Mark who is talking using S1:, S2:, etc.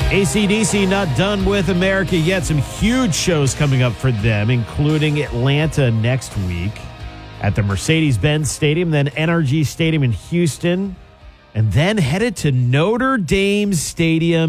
S1: AC/DC not done with America yet. Some huge shows coming up for them, including Atlanta next week at the Mercedes-Benz Stadium, then NRG Stadium in Houston, and then headed to Notre Dame Stadium